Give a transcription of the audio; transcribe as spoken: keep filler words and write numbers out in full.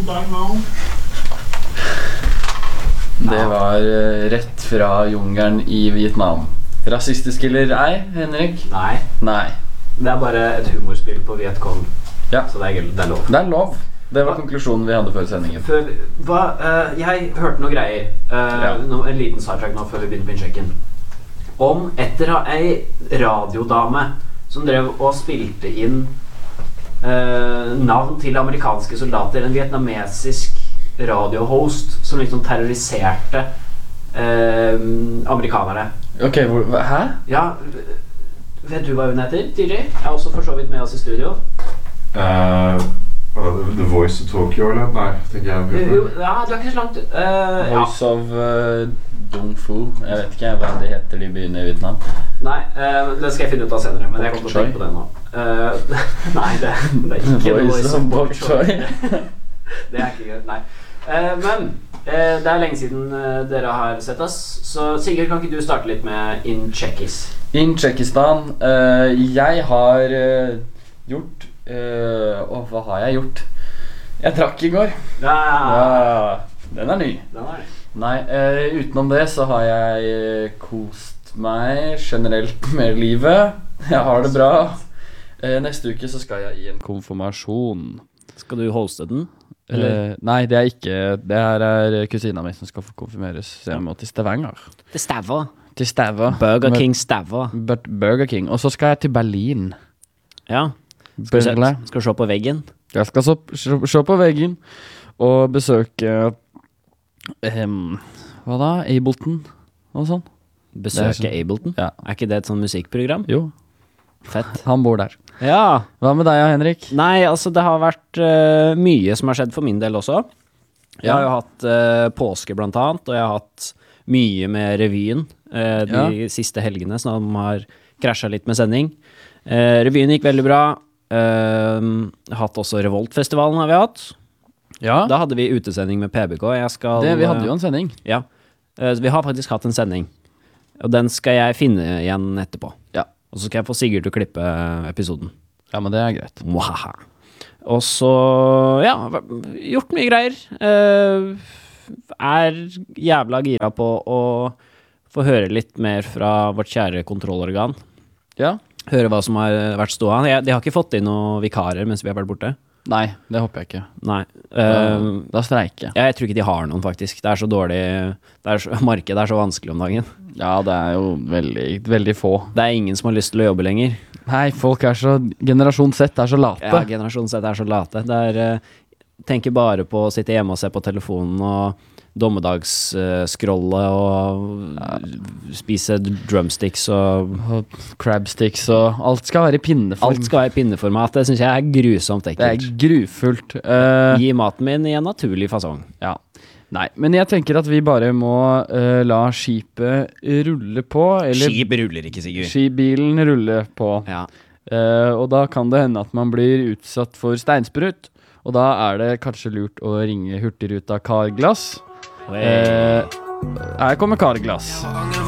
Det var uh, rett fra jungelen i Vietnam. Rasistisk eller ei, Henrik? Nei. Nei. Det er bare et humorspill på Vietcong. Ja. Så det er, det er lov. Det er lov. Det var konklusjonen vi hadde før sendingen. Før, hva, uh, jeg hørte noe greier. Uh, ja. no, en liten sidetrack nå før vi begynner på innsjekken. Om etter ei radiodame som drev og spilte inn uh, navn til amerikanske soldater. En vietnamesisk radiohost som liksom terroriserte uh, amerikanerne. Ok, hvor, hæ? Ja, vet du hva hun heter, Tiri? Jeg er også for så vidt med oss i studio. Uh, The Voice of Tokyo, eller? Nei, tenker jeg. Jo, ja, du er ikke så langt. Uh, Voice ja. of uh, Dong Phu. Jeg vet ikke hva det heter de byene i Vietnam. Nei, uh, det skal jeg finne ut av senere, men jeg kommer til å tenke på det nå. Uh, nei, det, det er ikke The Voice of Bok Choy. Det er ikke gøy, nei. Uh, men uh, det er lenge siden uh, dere har sett oss, så Sigurd, kan ikke du starte litt med In Czechis? In Tsjekkistan. Uh, jeg har uh, gjort uh, Åh, hva har jeg gjort? Jeg drakk i går. Ja, ja den er ny. Den er ny. Nei, uh, utenom det så har jeg uh, kost meg generelt med livet. Jeg har det bra. uh, Neste uke så skal jeg i en konfirmasjon. Skal du hoste den? Uh, nei, det er ikke. Det her er kusina mi som skal få konfirmeres. Så jeg må til Stavanger. Til Stavanger. Til Stavanger. Burger King Stavanger. Burger King. Og så skal jeg til Berlin. Ja. Skal du, se, skal du se på veggen? Jeg skal så, se, se på veggen og besøke um, hva da? Ableton og sånn. Besøke sånn, Ableton? Ja. Er ikke det et sånn musikkprogram? Jo. Fett. Han bor der. Ja. Hva med deg, Henrik? Nei, altså det har vært uh, mye som har skjedd for min del også. Jeg har jo hatt uh, påske blant annet, og jeg har hatt mye med revyen uh, de ja. siste helgene, som har krasjet litt med sending. Uh, revyen gikk veldig bra. Uh, hatt også Revoltfestivalen har vi hatt. Ja. Da hadde vi utesending med P B K. Jeg skal, det, vi hadde jo en sending. Ja, uh, vi har faktisk hatt en sending. Og den skal jeg finne igjen etterpå. Ja. Og så skal jeg få Sigurd til å klippe episoden. Ja, men det er greit. Mwahaha. Og så, ja, gjort mye greier. Uh, er jævla gira på å få høre litt mer fra vårt kjære kontrollorgan. Ja. Høre hva som har vært ståa. Jeg, de har ikke fått inn noen vikarer mens vi har vært borte. Nei, det håper jeg ikke. Nei. Uh, da, da streiker jeg. Ja, jeg tror ikke de har noen faktisk. Det er så dårlig, det er så, markedet er så vanskelig om dagen. Ja, det er jo veldig, veldig få. Det er ingen som har lyst til å jobbe lenger. Nei, folk er så, generasjon Z er så late. Ja, generasjon Z er så late. Det er, uh, tenker bare på å sitte hjemme og se på telefonen og dommedagsskrolle uh, og ja. spise drumsticks og, og crabsticks og alt skal være i pinneform. Alt skal være i pinneformat. Det synes jeg er grusomt ekkelt. Det er grufullt. Uh, Gi maten min i en naturlig fasong. Ja. Nei, men jeg tenker at vi bare må uh, la skipet rulle på. Eller Skip ruller ikke, Sigurd. Skibilen ruller på. Ja. Uh, og da kan det hende at man blir utsatt for steinsprut. Og da er det kanskje lurt å ringe Hurtigruta Carglass. Uh, her kommer Carglass.